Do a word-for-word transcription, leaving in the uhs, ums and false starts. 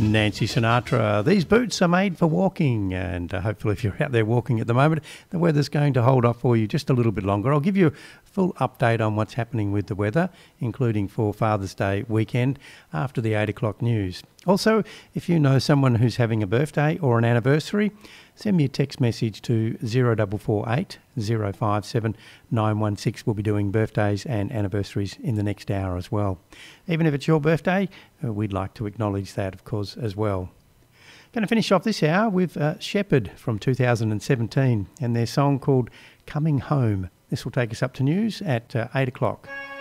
Nancy Sinatra. These boots are made for walking, and uh, hopefully if you're out there walking at the moment, the weather's going to hold off for you just a little bit longer. I'll give you a full update on what's happening with the weather, including for Father's Day weekend, after the eight o'clock news. Also, if you know someone who's having a birthday or an anniversary, send me a text message to zero four four eight, zero five seven, nine one six. We'll be doing birthdays and anniversaries in the next hour as well. Even if it's your birthday, uh, we'd like to acknowledge that, of course, as well. Going to finish off this hour with uh, Shepherd from two thousand seventeen and their song called Coming Home. This will take us up to news at uh, eight o'clock.